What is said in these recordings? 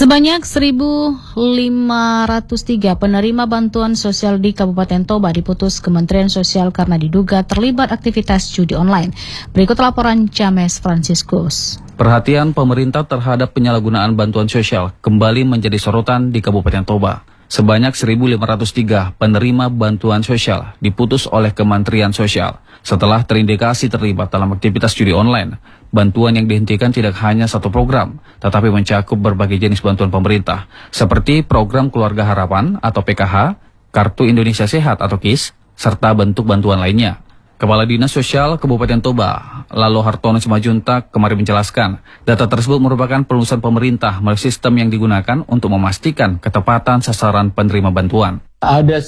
Sebanyak 1.503 penerima bantuan sosial di Kabupaten Toba diputus Kementerian Sosial karena diduga terlibat aktivitas judi online. Berikut laporan James Franciscus. Perhatian pemerintah terhadap penyalahgunaan bantuan sosial kembali menjadi sorotan di Kabupaten Toba. Sebanyak 1.503 penerima bantuan sosial diputus oleh Kementerian Sosial setelah terindikasi terlibat dalam aktivitas judi online. Bantuan yang dihentikan tidak hanya satu program, tetapi mencakup berbagai jenis bantuan pemerintah, seperti program Keluarga Harapan atau PKH, Kartu Indonesia Sehat atau KIS, serta bentuk bantuan lainnya. Kepala Dinas Sosial Kabupaten Toba, Lalo Hartono Simajuntak, kemarin menjelaskan, data tersebut merupakan perumusan pemerintah melalui sistem yang digunakan untuk memastikan ketepatan sasaran penerima bantuan. Ada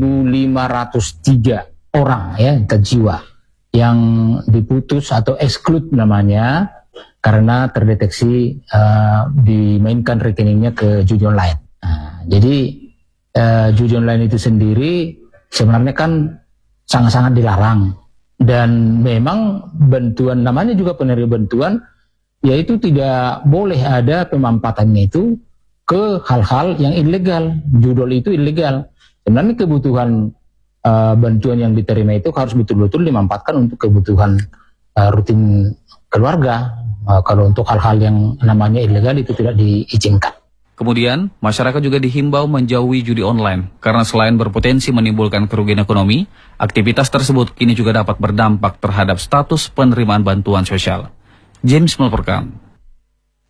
1.503 orang terjiwa yang diputus atau exclude namanya karena terdeteksi dimainkan rekeningnya ke judi online. Jadi judi online itu sendiri sebenarnya kan sangat-sangat dilarang, dan memang bantuan namanya juga penerima bantuan, yaitu tidak boleh ada pemanfaatannya itu ke hal-hal yang ilegal. Judul itu ilegal. Sebenarnya kebutuhan bantuan yang diterima itu harus betul-betul dimanfaatkan untuk kebutuhan rutin keluarga. Kalau untuk hal-hal yang namanya ilegal itu tidak diizinkan. Kemudian, masyarakat juga dihimbau menjauhi judi online karena selain berpotensi menimbulkan kerugian ekonomi, aktivitas tersebut kini juga dapat berdampak terhadap status penerimaan bantuan sosial. James melaporkan.